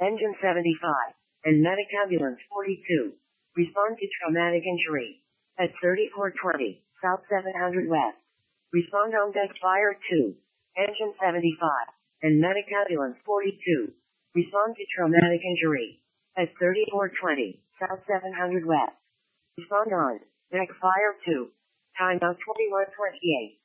Engine 75, and Medic Ambulance 42. Respond to traumatic injury. At 3420, South 700 West. Respond on deck fire 2. Engine 75, and Medic Ambulance 42. Respond to traumatic injury. At 3420, South 700 West. Respond on deck fire 2. Time out 21:28.